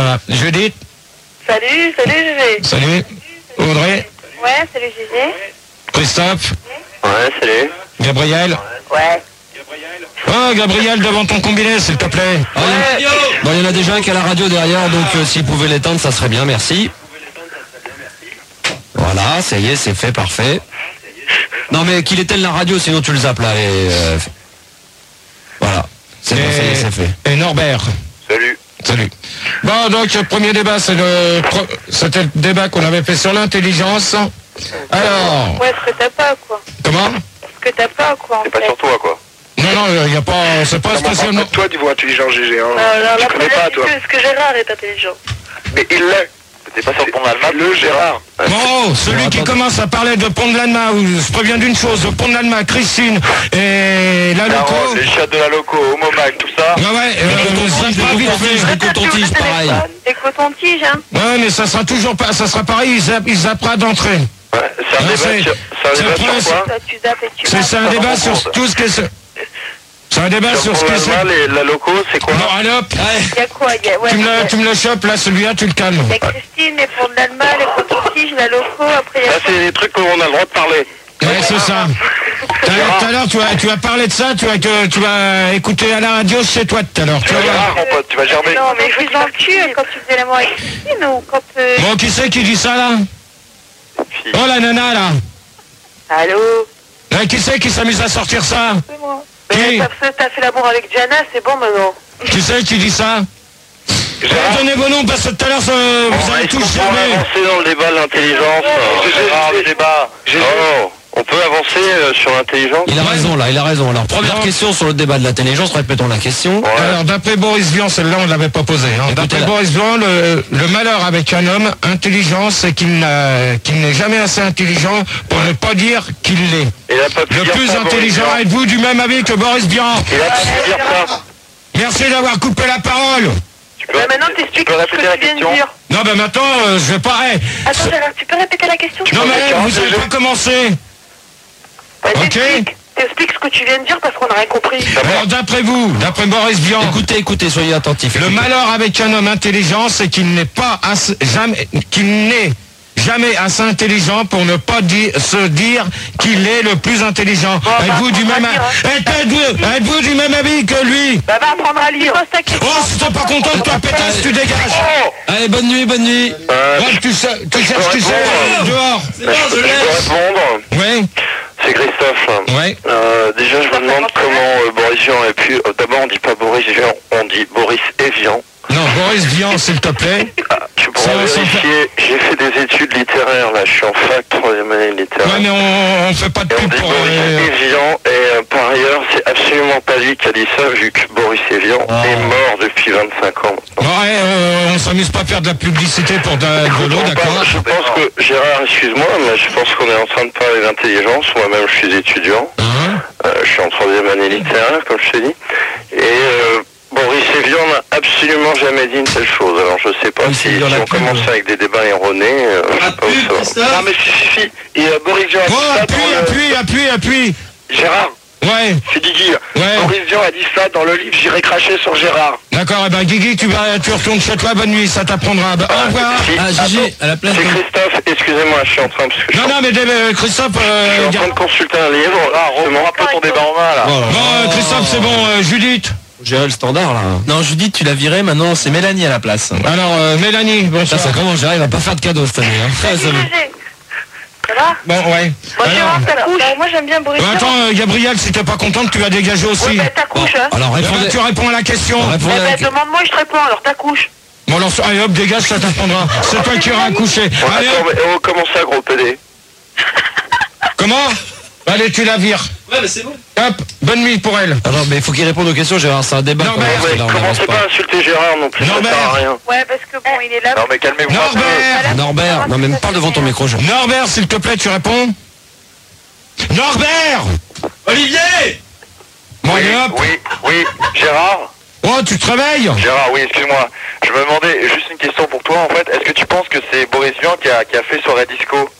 va. Judith? Salut Gégé. Salut. Audrey? Ouais, salut Gégé. Christophe? Ouais, salut. Gabriel? Ouais. Oh, Gabriel, devant ton combiné, s'il te plaît. Bon, il y en a déjà un qui a la radio derrière, donc s'il pouvait l'éteindre, ça serait bien, merci. Voilà, ça y est, c'est fait, parfait. Non, mais qu'il éteigne la radio, sinon tu le zappes là. Voilà, c'est bon, ça y est, c'est fait. Et Norbert? Salut. Salut. Bon, donc, le premier débat, c'était le débat qu'on avait fait sur l'intelligence. Alors... Ouais, ce que t'as pas, quoi. Comment? Ce que t'as pas, quoi, en C'est pas fait. sur toi, quoi. Non, il n'y a pas... C'est pas spécialement... Toi, tu vois intelligent, GG, hein. Non, Tu connais pas, toi. Est-ce que Gérard est intelligent? Mais il l'est. T'es pas sur le pont d'Allemagne, le Gérard. Bon, celui qui commence à parler de Pont de l'Alma, je préviens d'une chose, le Pont de l'Alma, Christine et la loco... Les chats de la loco, Homomac, tout ça. Les cotons-tiges, pareil. Les cotons-tiges, hein. Ouais, mais ça sera toujours pas... Ça sera pareil, ils zappera d'entrée. Ouais, c'est un débat sur quoi? Toi, tu zappes et tu C'est un débat sur tout ce que c'est... C'est un débat sur ce que c'est... La loco, c'est quoi? Non, allez hop. Il y a quoi? Tu me le chopes, là, celui-là, tu le calmes. Il y a Christine, les ponts de l'Allemagne, les cotons-tiges, la loco, après il y a... Là, c'est des trucs qu'on a le droit de parler. Ouais, c'est ça. Tout à l'heure, tu vas parler de ça, tu vas écouter à la radio chez toi tout à l'heure. Tu vas voir. Mon pote, tu vas germer. Non, mais je suis dans le cul quand tu faisais l'amour avec Christine ou quand... Bon, qui c'est qui dit ça, là? Oh, la nana, là. Allô? Qui c'est qui s'amuse à sortir ça? C'est moi. Qui? Mais t'as fait l'amour avec Diana, c'est bon maintenant. Qui c'est qui dit ça? Donnez vos noms, parce que tout à l'heure, vous avez tous On va jamais. avancer dans le débat de l'intelligence. Le débat. Oh, on peut avancer sur l'intelligence? Il a raison, là, il a raison. Alors, première question sur le débat de l'intelligence, répétons la question. Alors, d'après Boris Vian, celle-là, on ne l'avait pas posée. Hein. D'après Boris Vian, le malheur avec un homme intelligent, c'est qu'il n'est jamais assez intelligent pour ne pas dire qu'il l'est. Le plus intelligent, êtes-vous du même avis que Boris Vian? Il a pu dire ça. Merci d'avoir coupé la parole. Maintenant, t'expliques ce que tu viens de dire. Non, ben maintenant, je vais pas... Attends, Gérard, tu peux répéter la question? Non, mais vous n'avez pas commencé. Ok. T'expliques ce que tu viens de dire parce qu'on n'a rien compris. Alors, d'après vous, d'après Boris Vian... Écoutez, soyez attentifs. Le malheur avec un homme intelligent, c'est qu'il n'est jamais assez intelligent pour ne pas se dire qu'il est le plus intelligent. Êtes-vous du même avis que lui? Bah, va apprendre à lire. Oh, si t'es pas content de toi, pétasse, tu dégages. Allez, bonne nuit. Ouais, tu cherches dehors. Je peux répondre? Oui. C'est Christophe. Ouais. Déjà, je me demande comment Boris Vian et puis d'abord on dit pas Boris Vian, on dit Boris Evian. Non, Boris Vian, s'il te plaît. Tu pourras vérifier. J'ai fait des études littéraires là. Je suis en fac 3e année littéraire. Ouais, mais on fait pas de pub pour... Boris Evian et par ailleurs, c'est absolument pas lui qui a dit ça vu que Boris Evian est mort depuis 25 ans. Ouais, on s'amuse pas à faire de la publicité pour de l'eau, d'accord? Je pense que, Gérard, excuse-moi, mais je pense qu'on est en train de parler d'intelligence. Moi-même, je suis étudiant. Je suis en 3e année littéraire, comme je t'ai dit. Et Boris Evian n'a absolument jamais dit une telle chose. Alors, je sais pas si on commence avec des débats erronés, je sais pas où ça va. Non, mais si. Et Boris Vian a dit ça appuie. Gérard. Ouais. C'est Guigui. Ouais. Boris Vian a dit ça dans le livre J'irai cracher sur Gérard. D'accord, et ben Guigui, tu retournes chez toi, bonne nuit, ça t'apprendra. Au revoir. Gigi, à la place c'est Christophe, excusez-moi, je suis en train... Non, mais Christophe... je suis en train de consulter un livre, reprends un peu ton débat en main, là. Bon, Christophe, c'est bon, Judith. Gérer le standard, là. Non, Judith, tu l'as viré, maintenant c'est Mélanie à la place. Alors, Mélanie, bonsoir. Ça commence, Gérard, il va pas faire de cadeau cette année. Ça va? Bon, ouais. Moi, j'aime bien Boris Vian. Attends, Gabriel, si t'es pas contente, tu vas dégager aussi. Ouais, bah, ta couche, hein. Alors, tu réponds à la question. Demande-moi, je te réponds, alors ta couche. Bon, alors, allez, hop, dégage, ça t'apprendra. C'est toi qui auras accouché. Allez, hop. Comment ça, gros PD? Comment? Allez, tu la vires. Ouais, mais c'est bon. Hop, bonne nuit pour elle. Alors, mais il faut qu'il réponde aux questions, Gérard, c'est un débat. Commencez pas à insulter Gérard non plus, ça sert à rien. Ouais, parce que bon, il est là. Non, mais calmez-vous. Norbert, non, mais parle devant ton micro, Gérard. Norbert, s'il te plaît, tu réponds. Norbert! Olivier! Bon, allez, hop. Oui, Gérard? Oh, tu te réveilles? Gérard, oui, excuse-moi. Je me demandais, juste une question pour toi, en fait. Est-ce que tu penses que c'est Boris Vian qui a fait soirée disco?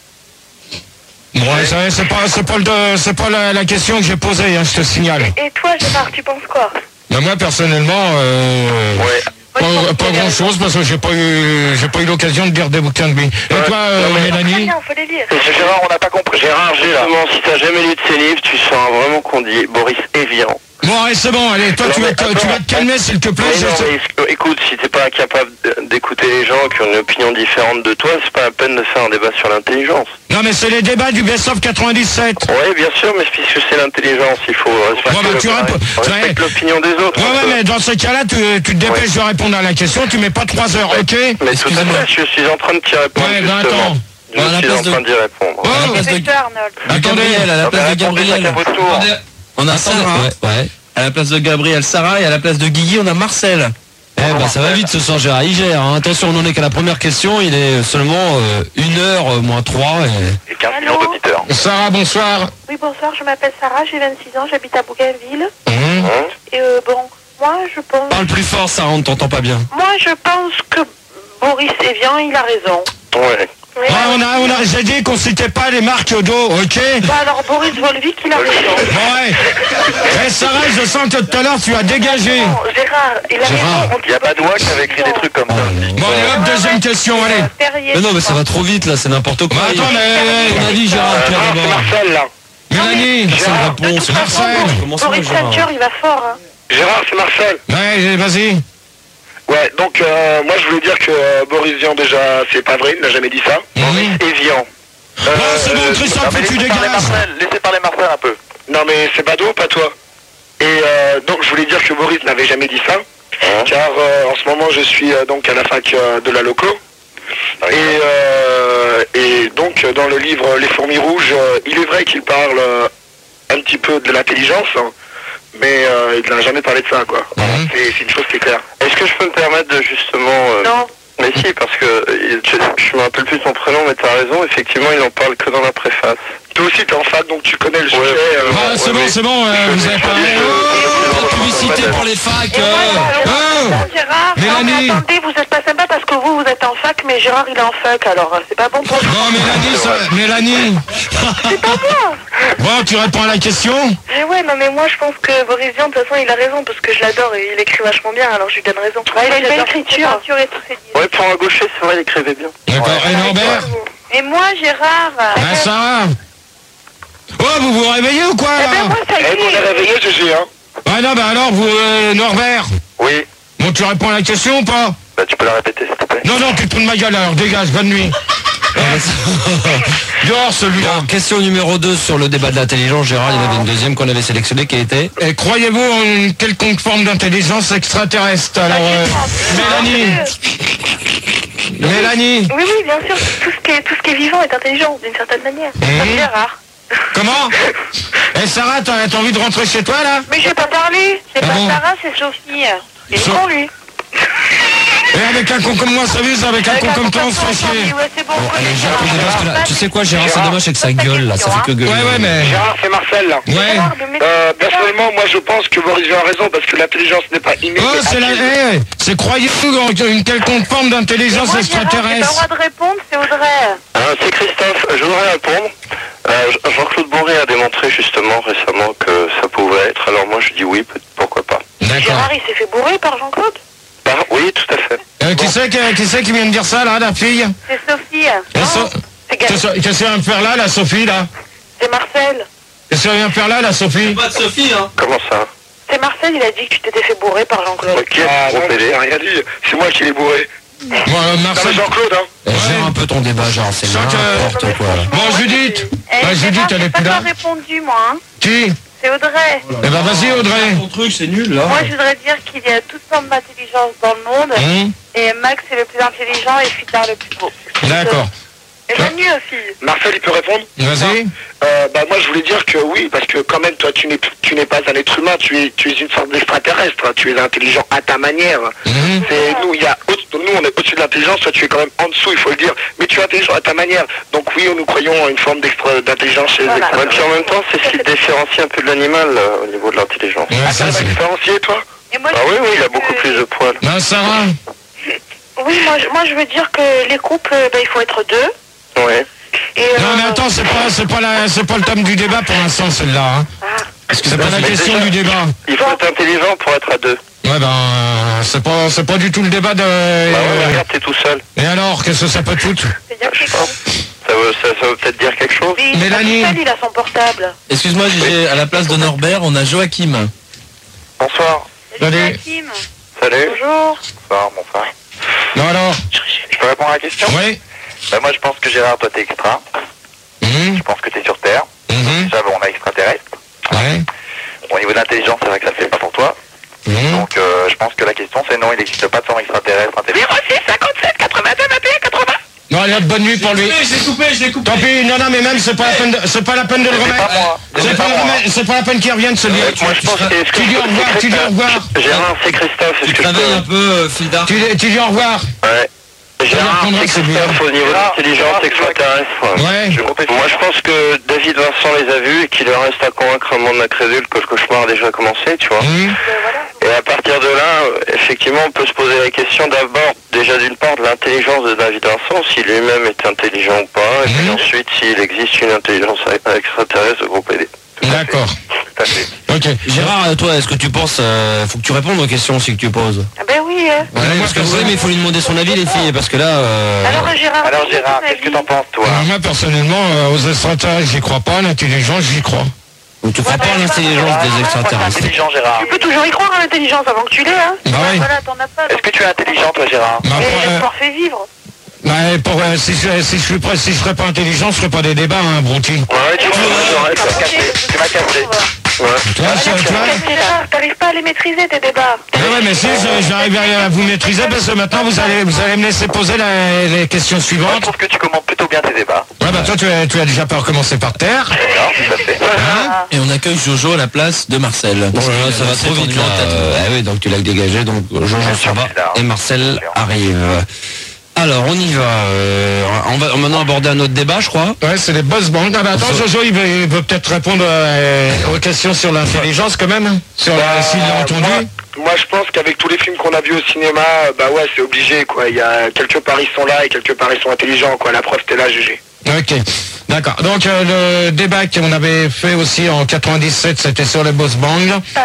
Ouais, c'est pas la question que j'ai posée, hein, je te signale. Et toi, Gérard, tu penses quoi? Ben moi, personnellement, Moi, Pas grand chose parce que j'ai pas eu l'occasion de lire des bouquins de lui. Et toi, Mélanie? Il faut les lire. Gérard, on n'a pas compris. Gérard, justement, si t'as jamais lu de ses livres, tu seras vraiment qu'on dit Boris Evian. Bon, allez, c'est bon, allez, toi, tu vas te calmer, s'il te plaît. Écoute, si t'es pas capable d'écouter les gens qui ont une opinion différente de toi, c'est pas la peine de faire un débat sur l'intelligence. Non, mais c'est les débats du Best of 97. Oui, bien sûr, mais puisque c'est l'intelligence, il faut respecter l'opinion des autres. Ouais, mais dans ce cas-là, tu te dépêches de répondre à la question, tu mets pas 3 heures, ok? Mais tout à fait, je suis en train de t'y répondre. Ouais, ben attends. Je suis en train d'y répondre. Attendez, à la place de Gabriel. On a Sarah. Ouais. À la place de Gabriel, Sarah, et à la place de Guigui, on a Marcel. Eh ben ça va vite ce soir, Gérard. Il gère. Hein. Attention, on n'en est qu'à la première question. Il est seulement 1h moins 3 et 15 millions d'auditeurs. Sarah, bonsoir. Oui, bonsoir, je m'appelle Sarah, j'ai 26 ans, j'habite à Bougainville. Et bon, moi je pense... Parle plus fort, Sarah, on ne t'entend pas bien. Moi je pense que Boris Evian, il a raison. Ouais. J'ai dit qu'on citait pas les marques d'eau, ok? Bah alors Boris Volvic, il a raison. Ouais. Eh Sarah, je sens que tout à l'heure tu as dégagé. Non, Gérard, il a raison. Il n'y a pas de loi qui avait écrit des trucs comme ça. Bon, allez hop, deuxième question, allez. Mais non, mais ça va trop vite là, c'est n'importe quoi. Bah, attends, mais... On a dit Gérard, Pierre d'abord. Marcel, là. Mélanie, c'est la réponse. Marcel. Boris Ceinture, il va fort. Hein. Gérard, c'est Marcel. Ouais, vas-y. Ouais, donc moi je voulais dire que Boris Vian déjà c'est pas vrai, il n'a jamais dit ça. Boris Evian. C'est bon, Christophe, tu dégages. Laissez parler Marcel un peu. Non mais c'est Bado, pas toi. Et donc je voulais dire que Boris n'avait jamais dit ça, car en ce moment je suis donc à la fac de la loco. Et donc dans le livre Les fourmis rouges, il est vrai qu'il parle un petit peu de l'intelligence. Mais il n'a jamais parlé de ça, quoi. C'est une chose qui est claire. Est-ce que je peux me permettre de justement... Non. Mais si, parce que je me rappelle plus son prénom, mais t'as raison, effectivement, il en parle que dans la préface. Toi aussi, t'es en fac, donc tu connais le sujet. C'est bon, vous avez parlé. Publicité pour les facs. Gérard, Mélanie. attendez, vous êtes pas sympa parce que vous êtes en fac, mais Gérard, il est en fac, alors c'est pas bon pour vous. Non, Mélanie. C'est pas moi. Bon, tu réponds à la question? Mais ouais, non, mais moi, je pense que Boris Vian, de toute façon, il a raison, parce que je l'adore et il écrit vachement bien, alors je lui donne raison. Ouais, il a une belle écriture. Ouais, pour un gaucher, c'est vrai, il écrivait bien. D'accord, et Norbert? Et moi, Gérard... Sarah. Oh, vous vous réveillez ou quoi, là? moi, ça y est. On est réveillé, GG, hein. Ouais, non, bah alors, vous, Norbert? Oui. Bon, tu réponds à la question ou pas? Bah, tu peux la répéter, s'il te plaît. Non, tu te fous de ma gueule, alors, dégage, bonne nuit. Dehors, celui-là. Question numéro 2 sur le débat de l'intelligence, Gérard, il y en avait une deuxième qu'on avait sélectionnée qui était... Et croyez-vous en une quelconque forme d'intelligence extraterrestre? Alors, Mélanie. Oui, bien sûr, tout ce qui est vivant est intelligent, d'une certaine manière. C'est Gérard. Comment? Sarah, t'as envie de rentrer chez toi, là? Mais je vais pas parler. C'est pas Sarah, c'est Sophie. Il est con, lui. Et avec un con comme moi, ça vise, avec un con comme toi, on se fait chier. Ouais, c'est bon. Allez, Gérard, tu sais quoi, Gérard, c'est dommage avec sa gueule, là, ça fait que gueuler. Ouais, mais... Gérard, c'est Marcel, là. Ouais. Personnellement, moi, je pense que Boris Vian a raison, parce que l'intelligence n'est pas innée. Oh, c'est croyez-vous en une quelconque forme d'intelligence extraterrestre? J'ai pas le droit de répondre, c'est Audrey. C'est Christophe, je voudrais répondre. Jean-Claude Bourré a démontré justement récemment que ça pouvait être, alors moi je dis oui, pourquoi pas. Gérard, il s'est fait bourrer par Jean-Claude? Oui, tout à fait. Qui c'est qui vient de dire ça, là, la fille? C'est Sophie. Qu'est-ce qu'elle vient faire là, la Sophie, là? C'est Marcel. Qu'est-ce qu'elle vient faire là, la Sophie? Pas de Sophie, hein. Comment ça? C'est Marcel, il a dit que tu t'étais fait bourrer par Jean-Claude. Ok, non, j'ai rien dit, c'est moi qui l'ai bourré. Marcel... Jean-Claude, hein. Gère un peu ton débat, genre, c'est n'importe quoi. Bon, Judith. Judith, elle est plus là. J'ai pas répondu, moi. Hein. Qui? C'est Audrey. Eh ben, vas-y, Audrey. Ton truc, c'est nul, là. Moi, je voudrais dire qu'il y a toutes sortes d'intelligence dans le monde. Et Max est le plus intelligent et Fitard le plus beau. D'accord. Et Manu aussi. Marcel, il peut répondre? Vas-y. Moi, je voulais dire que oui, parce que quand même, toi, tu n'es pas un être humain, tu es une sorte d'extraterrestre, hein, tu es intelligent à ta manière. Nous, on est au-dessus de l'intelligence, toi, tu es quand même en dessous, il faut le dire, mais tu es intelligent à ta manière. Donc oui, nous croyons à une forme d'intelligence chez les extraterrestres. Puis en même temps, c'est ce qui te différencie un peu de l'animal au niveau de l'intelligence. Ça, c'est différencié, toi? Moi, oui, il a beaucoup plus de poils. Non, Sarah. Oui, moi, je veux dire que les couples, il faut être deux. Ouais. Non, mais attends, c'est pas le thème du débat pour l'instant, celle-là. Hein. Parce que c'est pas la question du débat. Il faut être intelligent pour être à deux. Ouais, ben, c'est pas du tout le débat de... ouais, regarde, t'es tout seul. Et alors, qu'est-ce que ça peut tout? Ça veut peut-être dire quelque chose. Oui, Mélanie. Il a son portable. Excuse-moi, à la place de Norbert, on a Joachim. Bonsoir. Salut. Joachim. Salut. Bonjour. Bonsoir. Non, alors? Je peux répondre à la question? Oui. Bah, moi, je pense que Gérard, toi, t'es extra. Je pense que t'es sur Terre. Déjà, bon, on a extraterrestre. Ouais. Au niveau de l'intelligence, c'est vrai que ça le fait pas pour toi. Donc, je pense que la question, c'est non, il n'existe pas de forme extraterrestre intelligente. 06 57 82 21 80. Non, allez, bonne nuit pour lui. Je l'ai coupé. Tant pis, non, mais même, c'est pas la peine de le remettre. C'est pas la peine qu'il revienne, celui-là. Moi, je pense que... Tu dis au revoir, Gérard, c'est Christophe. Tu travailles un peu, fil d'art. Tu dis au revoir. Ouais. Gérard, c'est Christophe au niveau de l'intelligence extraterrestre. Ouais. Moi, je pense que David Vincent les a vus et qu'il leur reste à convaincre un monde incrédule que le cauchemar a déjà commencé, tu vois. Et à partir de là, effectivement, on peut se poser la question d'abord, déjà d'une part, de l'intelligence de David Vincent, si lui-même est intelligent ou pas, et puis ensuite, s'il existe une intelligence extraterrestre de groupe PD. D'accord. Tout à fait. Ok. Gérard, toi, est-ce que tu penses, faut que tu répondes aux questions aussi que tu poses? Ah ben oui. Ouais, parce que oui, mais il faut lui demander son avis, les filles, parce que là... Alors Gérard, qu'est-ce que t'en penses, toi? Moi, personnellement, aux extraterrestres, j'y crois pas, à l'intelligence, j'y crois. Donc tu crois pas à l'intelligence des extraterrestres? Intelligent, Gérard. Tu peux toujours y croire à l'intelligence avant que tu l'aies, hein. Bah oui. Voilà, t'en as pas. Est-ce que tu es intelligent, toi, Gérard? Bah, Mais l'espoir fait vivre. si je serais pas intelligent, je ferais pas des débats, hein, Brouti. Ouais, tu m'as capté. Gérard, t'arrives pas à les maîtriser, tes débats. Ouais, mais si, j'arrive à vous maîtriser, parce que maintenant, vous allez me laisser poser les questions Moi, je suivantes. trouve que tu commentes plutôt bien tes débats. Ouais, bah toi, tu as déjà pas recommencé par terre. D'accord, tout à fait. Et on accueille Jojo à la place de Marcel. Bon, là, ça va trop vite là. Ah oui, donc tu l'as dégagé, donc Jojo s'en va et Marcel arrive. Alors, on y va. On va maintenant aborder un autre débat, je crois. Ouais, c'est les boss bands. Ah bah attends, Jojo, il veut peut-être répondre aux questions sur l'intelligence quand même. Sur s'il l'a entendu. Moi, je pense qu'avec tous les films qu'on a vus au cinéma, bah ouais, c'est obligé, quoi. Il y a quelques paris sont là et quelques paris sont intelligents, quoi. La preuve, t'es là, GG. Ok, d'accord. Donc le débat qu'on avait fait aussi en 97, c'était sur les boss bands.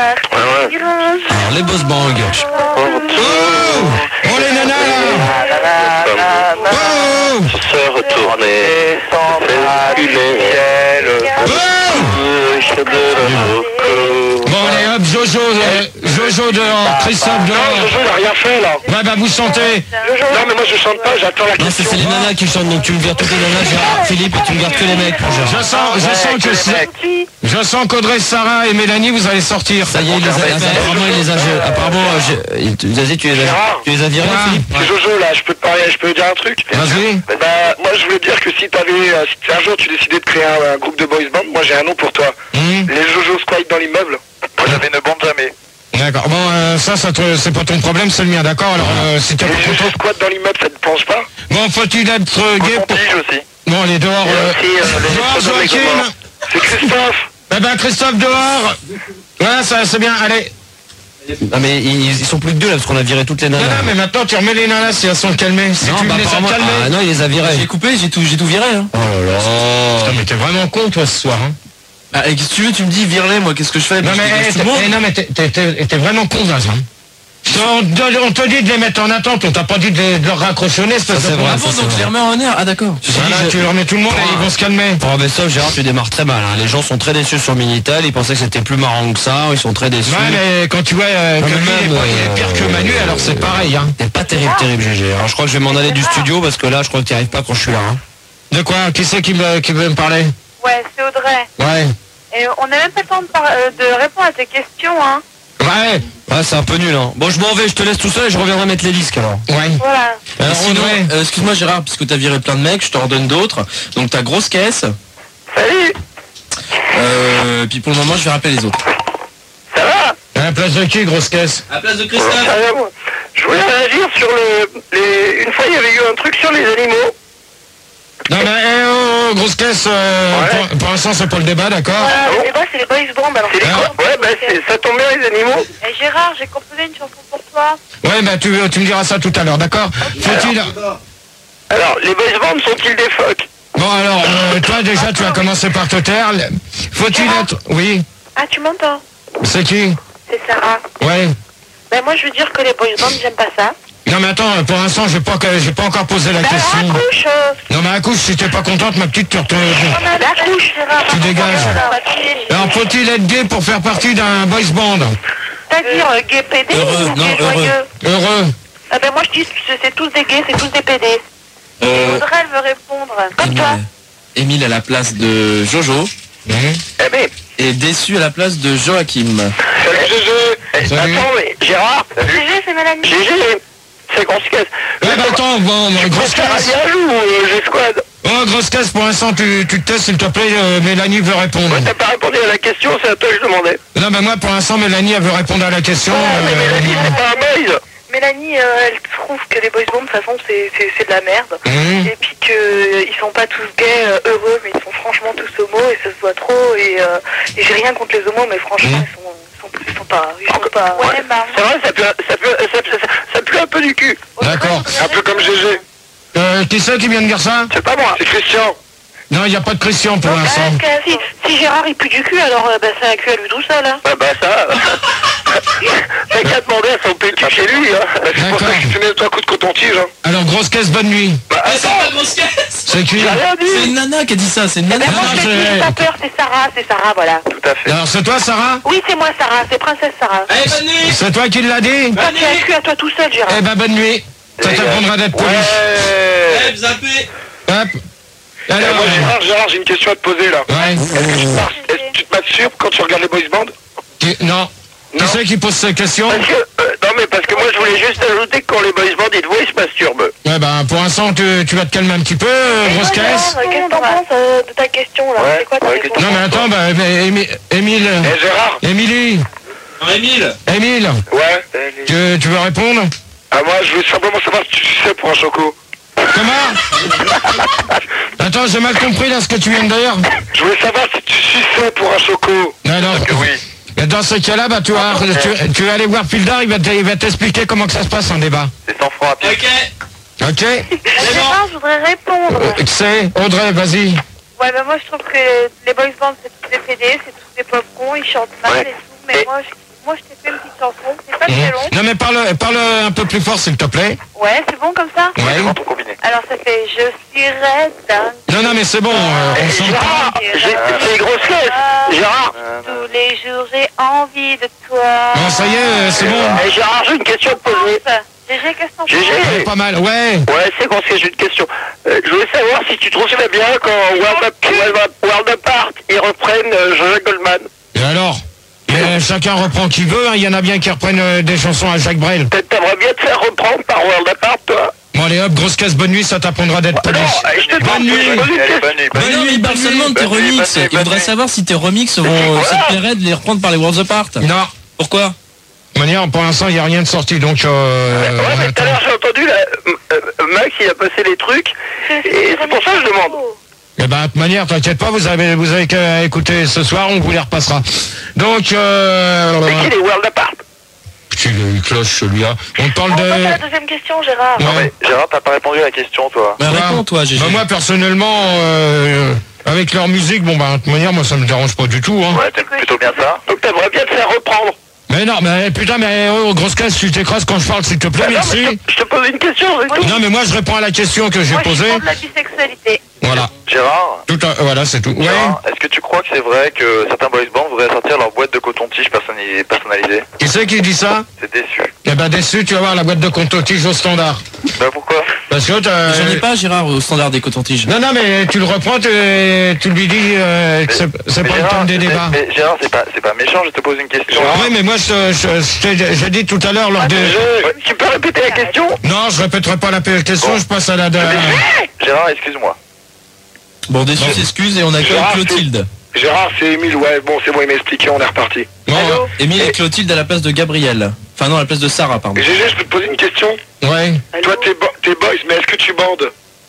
Alors, les boss bands. Oh les nanas là. Oh Se retourner sans Bon allez hop, Jojo dehors, Christophe dehors. Jojo, il a rien fait, là. Ouais bah vous chantez. Non, mais moi, je chante pas, j'attends la Non, question. c'est les nanas qui chantent, donc tu me vires toutes les nanas, Gérard, Philippe, et tu me gardes que les mecs. Je sens qu'Audrey, Sarah et Mélanie, vous allez sortir. Ça y est, apparemment, il les a... Apparemment, vas-y, tu les as virés, Philippe? C'est Jojo, là, je peux te parler, je peux te dire un truc. Vas-y. Bah, moi, je voulais dire que si un jour tu décidais de créer un groupe de boys band, moi, j'ai un nom pour toi. Les Jojo Squad dans l'immeuble. Moi, j'avais ne bande jamais. D'accord. Bon, c'est pas ton problème, c'est le mien, d'accord. Alors, si tu as Les Jojo Squad dans l'immeuble, ça te pense pas? Bon, faut-il être gay pour... aussi. Bon, allez, dehors. Dehors, Joachim. C'est Christophe. Eh ben, Christophe, dehors. Ouais, ça, c'est bien, allez. Non, mais ils sont plus que deux, là, parce qu'on a viré toutes les nanas. Non, mais maintenant, tu remets les nanas si elles sont calmées. Si Non, tu bah, les as apparemment... calmées. Ah non, il les a virées. J'ai coupé, j'ai tout viré. Hein. Oh là là. Putain, mais t'es vraiment con, toi, ce soir, hein. Ah, et si tu veux, tu me dis vire-les, moi, qu'est-ce que je fais? Non, mais t'es vraiment con, Zaz, hein. On te dit de les mettre en attente, on t'a pas dit de leur raccrochonner, c'est vrai. Ah bon, donc je les remets en air. Ah d'accord. Voilà, tu remets tout le monde et ils vont se calmer. Oh mais ça, Gérard, tu démarres très mal, hein. Les gens sont très déçus sur Minitel, ils pensaient que c'était plus marrant que ça, ils sont très déçus. Ouais, mais quand tu vois que lui, il est pire que Manu, alors c'est pareil, hein. C'est pas terrible, GG. Alors je crois que je vais m'en aller du studio parce que là, je crois que tu n'y arrives pas quand je suis là, hein. De quoi? Qui c'est qui veut me parler? Ouais, c'est Audrey. Ouais. Et on n'a même pas le temps de répondre à tes questions, hein. Ouais. Ouais, c'est un peu nul, hein. Bon, je m'en vais, je te laisse tout seul et je reviendrai mettre les disques alors. Ouais. Voilà. Alors, sinon, excuse-moi Gérard, puisque t'as viré plein de mecs, je t'en redonne d'autres. Donc ta grosse caisse. Salut. Puis pour le moment, je vais rappeler les autres. Ça va? À la place de qui, grosse caisse? À la place de Christophe. Je voulais réagir sur une fois, il y avait eu un truc sur les animaux. Non mais grosse caisse, pour l'instant c'est pas le débat, d'accord? Voilà, le débat, c'est les boys bands. Alors, Ouais, bah ça tombe bien, les animaux. Et Gérard, j'ai composé une chanson pour toi. Ouais, bah tu me diras ça tout à l'heure, d'accord? Faut-il... Alors, les boys bands sont-ils des phoques? Bon alors, toi déjà tu as commencé par te taire. Faut-il être... Oui. Ah, tu m'entends? C'est qui? C'est Sarah. Ouais. Ben moi je veux dire que les boys bands j'aime pas ça. Non mais attends, pour l'instant j'ai pas encore posé la question. Accouche. Non mais accouche, si t'es pas contente, ma petite, tu retournes. Accouche. Tu dégages. Alors faut-il être gay pour faire partie d'un boys band? C'est-à-dire gay PD ou gay joyeux? Heureux. Ah ben moi je dis c'est tous des gays, c'est tous des PD. Et Audrey elle veut répondre. Comme toi. Émile à la place de Jojo. Et Déçu à la place de Joachim. Salut GG. Attends mais Gérard. GG c'est Mélanie. GG. C'est grosse caisse. Ouais bah attends, bon, grosse caisse. G-Squad. Oh grosse caisse, pour l'instant tu te testes s'il te plaît, Mélanie veut répondre. Ouais, t'as pas répondu à la question, c'est à toi que je demandais. Non mais moi pour l'instant Mélanie elle veut répondre à la question. Mais Mélanie c'est pas un boys. Mélanie, elle trouve que les boys bands, de toute façon, c'est de la merde. Et puis qu'ils sont pas tous gays, heureux, mais ils sont franchement tous homos, et ça se voit trop. Et j'ai rien contre les homos, mais franchement, ils sont pas... Ouais, c'est vrai, ça pue un peu du cul. D'accord. Un peu comme GG. Qui c'est qui vient de dire ça? C'est pas moi, c'est Christian. Non, il n'y a pas de Christian pour l'instant. Si Gérard il pue du cul, alors c'est un cul à lui tout seul. Hein. Bah ça... T'as qu'à demander à son PQ chez lui, hein. C'est pour ça que tu mets 3 coups de coton-tige, hein. Alors, grosse caisse, bonne nuit. Bah, c'est pas grosse caisse. C'est qui? C'est une nana qui a dit ça, c'est une nana. Moi, j'ai pas peur, c'est Sarah, voilà. Tout à fait. Alors, c'est toi, Sarah? Oui, c'est moi, Sarah, c'est Princesse Sarah. Allez, bonne nuit. C'est toi qui l'as dit? Toi, tu as un cul à toi tout seul, Gérard. Eh ben, bonne nuit. Ça t'apprendra d'être poli. Ouais, zappé. Hop. Alors, moi, Gérard, j'ai une question à te poser, là. Ouais. Est-ce que tu te masturbes quand tu regardes les boys bands? Non. Qui c'est qui pose cette question? Parce que moi je voulais juste ajouter que quand les boys bandits te voient, ils se masturbent. Ouais ben pour l'instant tu vas te calmer un petit peu, grosse caisse. Qu'est-ce que t'en penses de ta question là? C'est quoi ta question? Non mais attends, bah Émile. Gérard. Émilie. Émile. Ouais. Tu veux répondre? Ah moi je veux simplement savoir si tu sais pour un choco. Comment? Attends, j'ai mal compris là ce que tu viens de dire. Je voulais savoir si tu suçais pour un choco. Non. Oui. Dans ce cas-là, bah, tu vas aller voir Pildar, il va t'expliquer comment que ça se passe en débat. C'est 100 francs à pied. Ok. Gérard, je voudrais répondre. C'est Audrey, vas-y. Ouais, bah moi je trouve que les boys bands c'est tous des PD, c'est tous des pauvres cons, ils chantent mal et tout, mais moi je t'ai fait une petite chanson, c'est pas très long. Non mais parle un peu plus fort s'il te plaît. Ouais, c'est bon comme ça? Ouais. Alors ça fait je suis dingue. Non mais c'est bon, on s'en Gérard, c'est une grosse caisse. Gérard. Tous les jours j'ai envie de toi. Non ça y est, c'est bon. Gérard, j'ai une question à te poser. GG, qu'est-ce que t'en penses? GG. Pas mal, ouais. Ouais, c'est grosse caisse, j'ai une question. Je voulais savoir si tu trouves ça bien quand World Apart, ils reprennent Jean-Jacques Goldman. Et alors? Chacun reprend qui veut, hein. Il y en a bien qui reprennent des chansons à Jacques Brel. T'aimerais bien te faire reprendre par World Apart, toi? Bon allez hop, grosse caisse, bonne nuit, ça t'apprendra d'être poli. Bonne nuit. Non, mais il parle seulement de tes remixes. Il voudrait savoir si tes remixes ça te plairait de les reprendre par les Worlds Apart. Non. Pourquoi? De manière, pour l'instant, il n'y a rien de sorti, donc... Ouais, mais tout à l'heure, j'ai entendu, Max, il a passé les trucs, et c'est pour ça que je demande. Eh ben, de toute manière, t'inquiète pas, vous avez qu'à écouter ce soir, on vous les repassera. Donc, Mais qui est les World Apart? Il cloche celui-là. On parle de... la deuxième question, Gérard. Ouais. Non, mais Gérard, t'as pas répondu à la question, toi. Bah, réponds, toi, GG. Bah, moi, personnellement, avec leur musique, bon, bah, de toute manière, moi, ça me dérange pas du tout, hein. Ouais, t'aimes plutôt bien ça. Donc t'aimerais bien te faire reprendre. Mais non, mais putain, mais grosse caisse, tu t'écrases quand je parle, s'il te plaît, merci. Je te pose une question, c'est tout. Non, mais moi, je réponds à la question que j'ai posée. Moi, je de la bisexualité. Voilà. Gérard, Voilà, c'est tout. Gérard, est-ce que tu crois que c'est vrai que certains boys bands voudraient sortir leur boîte de coton-tige personnalisée? Qui c'est qui dit ça? C'est déçu. Eh ben, déçu, tu vas voir la boîte de coton-tige au standard. Bah pourquoi? Parce que J'en ai pas, Gérard, au standard des cotons-tiges. Non, mais tu le reprends, tu lui dis que c'est pas le thème des débats. Mais Gérard, c'est pas méchant, je te pose une question. Oui, mais moi, j'ai dit tout à l'heure lors de... Tu peux répéter la question? Non, je répéterai pas la question, je passe à la... Gérard, excuse-moi. Bon, Déçu s'excuse et on accueille Clotilde. Gérard, c'est Émile, ouais, bon, c'est bon, il m'a expliqué, on est reparti. Bon, Émile et Clotilde à la place de Gabriel. Enfin non, à la place de Sarah, pardon. GG, je peux te poser une question? ouais. Toi, t'es boys, mais est-ce que tu bandes?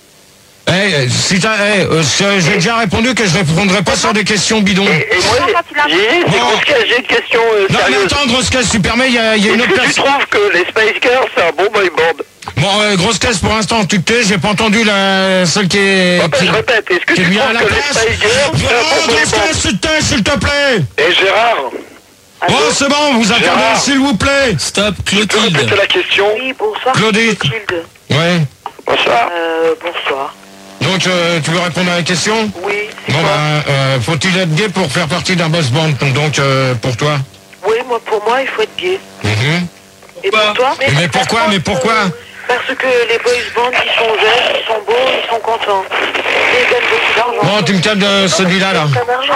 J'ai déjà répondu que je répondrai pas sur des questions bidons. Et moi, j'ai une question Non, mais sérieuse. attends, grosse caisse, tu permets, il y a une autre Est-ce que tu personne... trouves que les Spice Girls, c'est un bon boy band? Bon, grosse caisse, pour l'instant, tu te tais, j'ai pas entendu celle qui est... Je répète, est-ce que tu trouves que les Spice Girls, c'est un bon boy grosse band? caisse, tu te tais, s'il te plaît. Et Gérard, Bon, c'est bon, vous attendez, s'il vous plaît. Stop, Clotilde. Répétez la question. Oui, bonsoir. Claudie. Clotilde. Ouais. Bonsoir. Bonsoir. Donc, tu veux répondre à la question? Oui. Bon, faut-il être gay pour faire partie d'un boys band? Donc, pour toi? Oui, pour moi, il faut être gay. Et pour toi? Mais pourquoi? Parce que les boys bands, ils sont jeunes, ils sont beaux, ils sont contents. Ils gagnent beaucoup d'argent. Bon, tu me calmes de celui-là, là.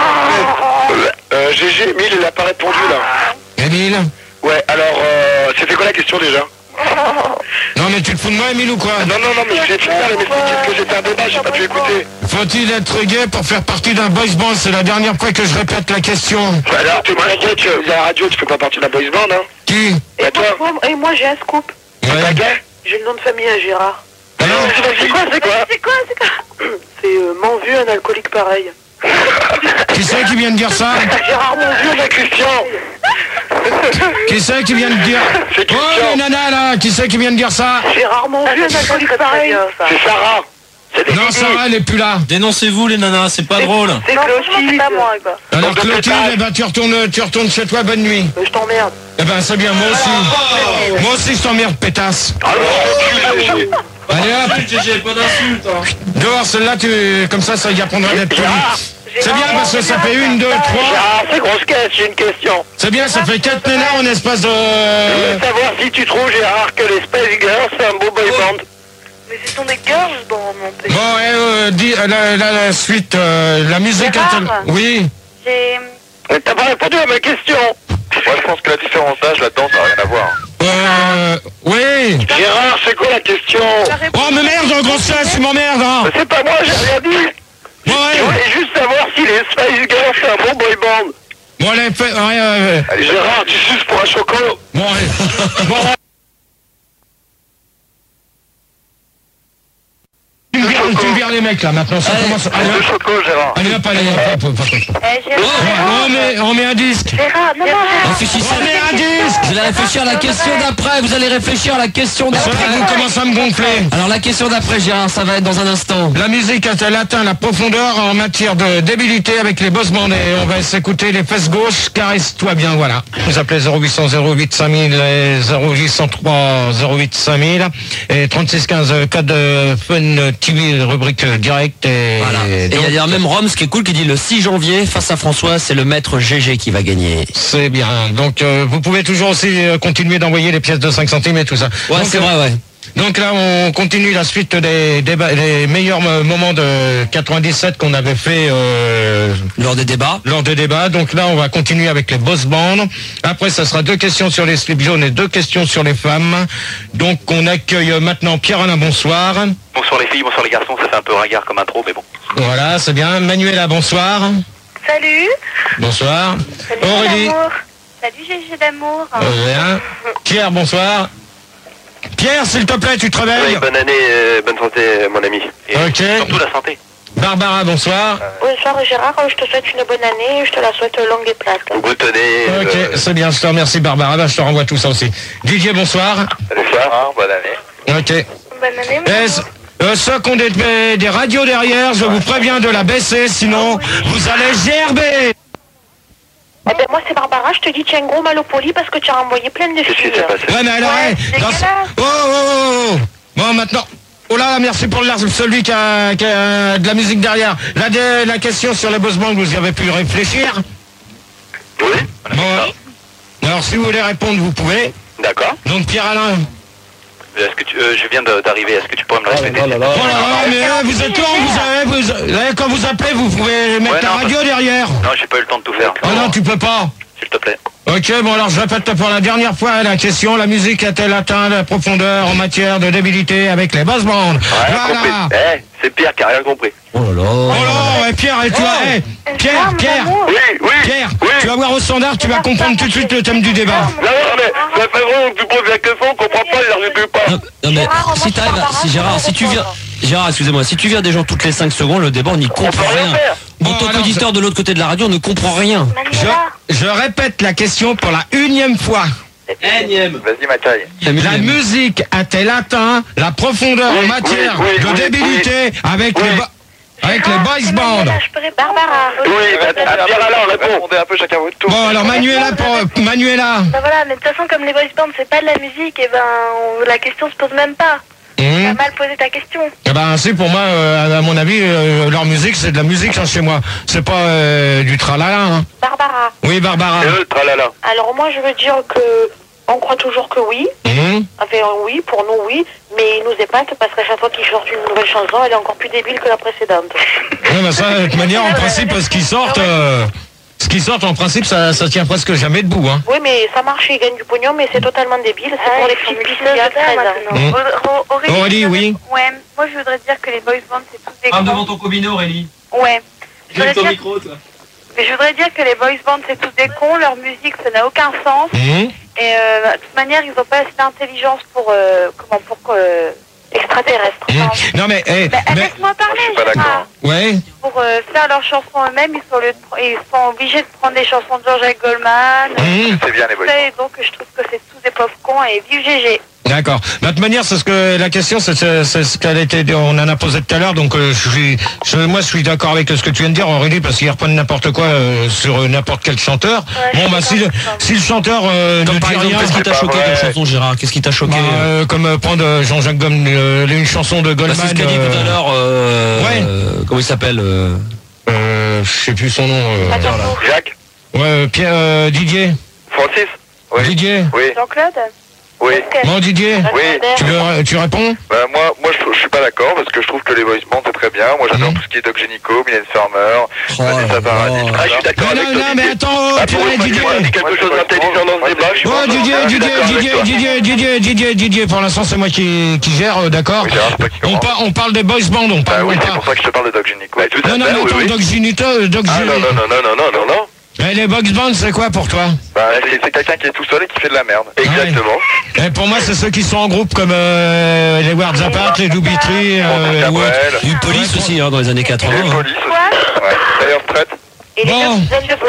GG, Emile, il a pas répondu, là. Émile? Ouais, alors, c'était quoi la question, déjà? Non, mais tu te fous de moi, Émile, ou quoi? Non, mais j'ai fini de m'expliquer ce que c'était un débat, j'ai pas pu écouter. Faut-il être gay pour faire partie d'un boys band? C'est la dernière fois que je répète la question. Bah alors, t'es mal gay, tu viens à la radio, tu fais pas partie de la boys band, hein? Qui? Et moi, j'ai un scoop. Ouais. T'es gay? J'ai le nom de famille à Gérard. Alors, C'est quoi C'est mon vu, un alcoolique pareil. qui c'est qui vient de dire ça? Gérard, mon vieux, C'est Christian. Qui c'est qui vient de dire? C'est Christian. Oh, les nanas, là, qui c'est qui vient de dire ça? Gérard, mon vieux, un alcoolique pareil. C'est Sarah. Non, Sarah, elle est plus là. Dénoncez-vous, les nanas, c'est pas drôle. C'est Clotilde. C'est pas moi, quoi. Alors, Donc, Clotilde, eh ben, tu retournes chez toi, bonne nuit. Je t'emmerde. Eh ben, c'est bien, moi aussi. Moi aussi, je t'emmerde, pétasse. Allez, hop. GG, pas d'insulte. Dehors, celle-là, comme ça y apprendra d'être poli. C'est bien parce que ça fait 1, 2, 3. Ah, c'est grosse caisse, j'ai une question. C'est bien, ça fait 4 nanas en espace de... Je veux savoir si tu trouves, Gérard, que les Spice Girls, c'est un beau boy band. Mais ce sont des girls dans mon pays. Bon, dis la suite, la musique... Gérard. Oui. Mais t'as pas répondu à ma question. Moi, je pense que la différence d'âge là-dedans, ça n'a rien à voir. Oui. Gérard, c'est quoi la question? Oh, mais merde, gros stress, tu m'emmerdes, hein. C'est pas moi, j'ai rien dit. Bon, Je voulais juste savoir si les Spice Girls, c'est un bon boy band. Bon, allez, fais... Gérard, tu suces pour un chocolat. Bon, allez. Bon, tu me vires les mecs, là, maintenant, ça commence... Allez, Le chocolat, Gérard. allez, hop, allez, hop. On met un disque. Gérard, non, Réfléchissez. On met un disque. Vous allez réfléchir à la question d'après. Vous allez réfléchir à la question C'est vrai que vous d'après. commencez à me gonfler. Alors la question d'après, Gérard, ça va être dans un instant. La musique a-t-elle atteint la profondeur en matière de débilité avec les boss bands? Et on va s'écouter les fesses gauches, caresse-toi bien, voilà. Vous appelez 0800 08 5000 et 0803 08 5000 et 3615 code Fun TV, rubrique direct. Et Voilà. Et il y a même Roms qui est cool qui dit le 6 janvier face à François, c'est le maître GG qui va gagner. C'est bien. Donc vous pouvez toujours aussi continuer d'envoyer les pièces de 5 centimes et tout ça. Ouais, Donc, c'est vrai, ouais. Donc là, on continue la suite des meilleurs moments de 97 qu'on avait fait Lors des débats. Donc là, on va continuer avec les boss bands. Après, ça sera 2 questions sur les slips jaunes et 2 questions sur les femmes. Donc, on accueille maintenant Pierre-Alain, bonsoir. Bonsoir les filles, bonsoir les garçons, ça fait un peu ringard comme intro, mais bon. Voilà, c'est bien. Manuela, bonsoir. Salut. Bonsoir. Salut, Aurélie. d'amour. Salut, GG d'amour. Bien. Pierre, bonsoir. Pierre, s'il te plaît, tu te réveilles. Oui, bonne année, bonne santé, mon ami. Et Ok. surtout la santé. Barbara, bonsoir. Bonsoir, Gérard. Je te souhaite une bonne année. Je te la souhaite longue et plate. Goûtonnez. Ok, c'est bien, je te remercie Barbara. Bah, je te renvoie tout ça aussi. Didier, bonsoir. Salut, bonsoir, bonne année. Ok. Bonne année, mon Ceux qui ont des radios derrière, je vous préviens de la baisser, sinon vous allez gerber. Eh ben moi c'est Barbara, je te dis tu as un gros mal au poli parce que tu as renvoyé plein de Qu'est-ce qui filles. s'est passé? Ouais, mais alors, Ouais, c'est dans- dégueulasse. oh. Bon, maintenant. Oh là, merci pour celui qui a de la musique derrière. La question sur les boss bands, vous y avez pu réfléchir? Oui. Bon. Alors, si vous voulez répondre, vous pouvez. D'accord. Donc, Pierre-Alain. Est-ce que je viens d'arriver, est-ce que tu pourrais me le répéter? Oh là là, mais vous êtes quand quand vous appelez, vous pouvez mettre Ouais, la non, radio derrière. Non, j'ai pas eu le temps de tout faire. Oh non, tu peux pas. S'il te plaît. Ok, bon alors je répète pour la dernière fois la question, la musique a-t-elle atteint la profondeur en matière de débilité avec les boss bands? Rien compris. C'est Pierre qui a rien compris. Oh là là. Oh là, ouais, Pierre, et toi, Pierre, Oui. Pierre, tu vas voir au standard, tu vas comprendre tout de suite le thème du débat. Non, mais ça fait vraiment que tu poses la question, on comprend pas, il n'arrive pas. Non mais si t'arrives, Gérard, si tu viens, Gérard, excusez-moi, si tu viens des gens toutes les 5 secondes, le débat on n'y comprend peut rien rien. faire. Bon, Bon, ton alors, auditeur de l'autre côté de la radio ne comprend rien. Je répète la question pour la 1e fois. Énième. Vas-y, Mathieu. La musique a-t-elle atteint la profondeur en matière de débilité avec les Avec les boys band. Barbara. Oui, Pierre Alain, répondez un peu chacun votre tour. Bon, alors Manuela. Bah voilà, mais de toute façon, comme les boys band, c'est pas de la musique, et ben, la question se pose même pas. T'as mal posé ta question. Eh ben, c'est pour moi, à mon avis, leur musique, c'est de la musique chez moi. C'est pas du tralala. Hein. Barbara. Oui, Barbara. Tralala. Alors moi, je veux dire que on croit toujours que oui. Enfin, oui, pour nous, oui. Mais ils nous épatent parce qu'à chaque fois qu'ils sortent une nouvelle chanson, elle est encore plus débile que la précédente. Oui, mais ça, de toute manière, en principe, ce qu'ils sortent, en principe, ça tient presque jamais debout. Hein. Oui, mais ça marche, ils gagnent du pognon, mais c'est totalement débile. C'est pour les filles de 13 ans. Aurélie, oui. Ouais, moi je voudrais dire que les boys band, c'est tous des Parle devant ton combiné, Aurélie. Ouais. J'ai ton micro, toi. Mais je voudrais dire que les boys band, c'est tous des cons, leur musique, ça n'a aucun sens. Et de toute manière, ils n'ont pas assez d'intelligence pour extraterrestres. Non mais, laisse-moi parler, je suis pas d'accord. Ouais. Pour faire leurs chansons eux-mêmes, ils sont obligés de prendre des chansons de Jean-Jacques Goldman. C'est bien les boys. Et donc je trouve que c'est tous des pauvres cons et vive GG. D'accord. De toute manière, c'est ce que la question, c'est ce qu'elle était. On en a posé tout à l'heure, donc moi, je suis d'accord avec ce que tu viens de dire, Aurélie, parce qu'ils reprennent n'importe quoi sur n'importe quel chanteur. Ouais, bon, bah si le chanteur Comme ne par dit exemple, rien, qu'est-ce qui t'a choqué dans la chanson, Gérard? Qu'est-ce qui t'a choqué? comme prendre Jean-Jacques Goldman, une chanson de Goldman. C'est ce qu'a dit tout à l'heure. Comment il s'appelle? Je sais plus son nom. Jacques. Ouais, Pierre, Didier. Francis. Oui. Didier. Oui. Jean-Claude. Oui. Bon, Didier. Oui. Tu réponds? Moi je suis pas d'accord parce que je trouve que les boys band c'est très bien. Moi j'adore tout ce qui est Doc Gynéco, Mylène Farmer, Vanessa Paradis. Je suis d'accord avec toi. Non, mais attends, Didier. On dit quelque chose d'intelligent dans ce débat. Didier, pour l'instant c'est moi qui gère, d'accord. On parle des boys band, on parle. Oui, c'est pour ça que je te parle de Doc Gynéco. Non, mais attends, Doc Gynéco. Non. Et les box bands, c'est quoi pour toi? C'est quelqu'un qui est tout seul et qui fait de la merde. Exactement. Et pour moi, c'est ceux qui sont en groupe comme les Words Apart, les Doobie-Tree, du Police aussi, dans les années 80. Les Police aussi. Ouais. D'ailleurs, retraite. Et les Bon.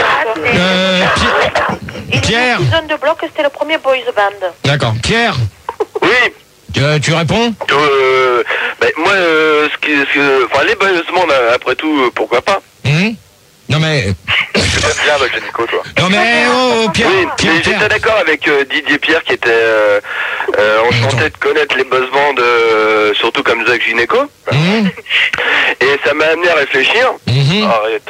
Pierre. Les zones de bloc, c'était le premier boys band. D'accord. Pierre. Oui. Tu réponds? Moi, les boys band, après tout, pourquoi pas? Non mais... Tu t'aimes bien avec Gynéco, toi. Non mais Pierre. Oui, mais j'étais d'accord avec Didier Pierre qui était enchanté de connaître les boys bands, surtout comme Doc Gynéco. Et ça m'a amené à réfléchir. Arrête.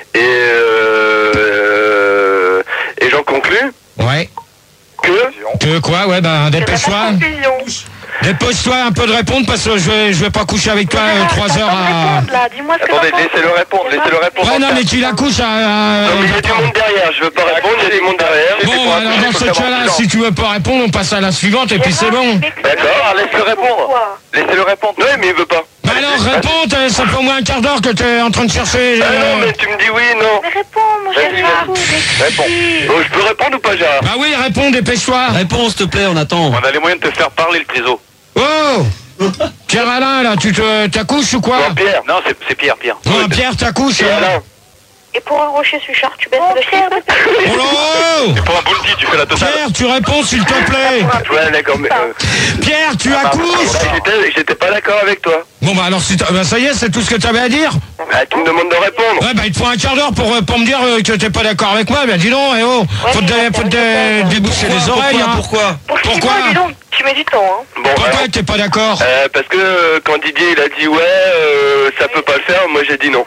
Et j'en conclus. Ouais. Que quoi? Ouais, dépêche-toi. Dépêche-toi un peu de répondre parce que je vais pas coucher avec toi 3 heures à... Attendez, laissez-le répondre. Ouais, non, mais tu la couches à... Non, mais il y a du monde derrière, je veux pas répondre, il y a du monde derrière. Bon, alors dans ce cas-là, si tu veux pas répondre, on passe à la suivante et puis c'est bon. D'accord, laisse-le répondre. Oui, mais il veut pas. Bah alors, réponds, ça fait au moins un quart d'heure que t'es en train de chercher... non, mais tu me dis oui, non. Mais réponds, mon Gérard. Réponds. Bon, je peux répondre ou pas, Gérard? Bah oui, réponds, dépêche-toi. Réponds, s'il te plaît, on attend. On a les moyens de te faire parler, le triso. Oh Pierre Alain, là, tu t'accouches ou quoi? Non, Pierre. Non, c'est Pierre. Non, Pierre, t'accouches. Et pour un rocher Suchard, tu baisses le chiffre. Oh là! Et pour un bounty, tu fais la totale. Pierre, tu réponds, s'il te plaît. Ouais, d'accord, mais... Pierre, tu accouches. J'étais pas d'accord avec toi. Bon, bah alors, ça y est, c'est tout ce que t'avais à dire? Tu me demandes de répondre. Ouais, bah il te faut un quart d'heure pour me dire que t'es pas d'accord avec moi. Ben dis donc, faut te déboucher les oreilles. Pourquoi? Dis donc, tu mets du temps, hein. Bon, pourquoi t'es pas d'accord? Parce que quand Didier il a dit ça peut pas le faire, moi j'ai dit non.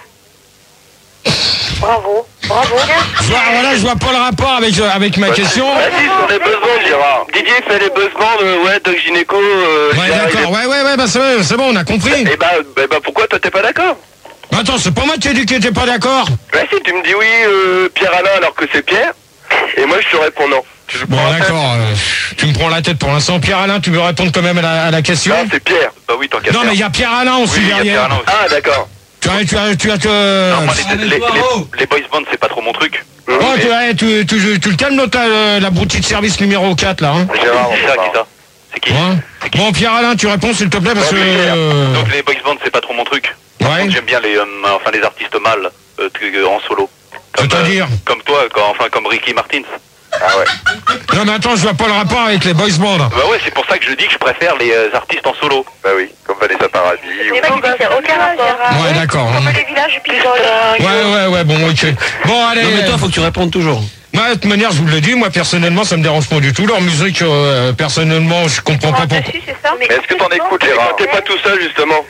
Bravo. Voilà, je vois pas le rapport avec ma question. Si, sur les besoins, Gérard. Didier fait les besoins Doc Gynéco. Ouais, d'accord, ouais, bah c'est bon, on a compris. Et bah pourquoi toi t'es pas d'accord? Attends, c'est pas moi qui ai dit que t'étais pas d'accord. Bah si, tu me dis oui, Pierre Alain alors que c'est Pierre. Et moi je te réponds non. Bon, d'accord, tu me prends la tête pour l'instant. Pierre Alain, tu veux répondre quand même à la question? Non, c'est Pierre. Bah oui, tant qu'à faire. Non, mais il y a Pierre Alain aussi derrière. Ah, d'accord. Tu as Non, moi, les boys band, c'est pas trop mon truc. Oh, tu le calmes, la broutille de service numéro 4, là, hein? Gérard, c'est qui ça? C'est qui? Bon, Pierre Alain, tu réponds, s'il te plaît, parce que... Donc, les boys band, c'est pas trop mon truc. Ouais. J'aime bien les artistes mâles en solo. C'est-à-dire comme toi, comme Ricky Martin. Ah ouais. Non mais attends, je vois pas le rapport avec les boys bands. Bah ouais, c'est pour ça que je dis que je préfère les artistes en solo. Bah oui, comme Vanessa Paradis. C'est pas qu'il n'y a aucun rapport. Ouais, d'accord. Comme les villages, puis Ouais, bon, ok. Bon, allez. Non mais toi, faut que tu répondes toujours. Moi, de toute manière, je vous le dis, moi, personnellement, ça me dérange pas du tout. Leur musique, personnellement, je comprends pas pourquoi. Mais est-ce que t'en écoutes, Gérard? T'es pas tout seul, justement.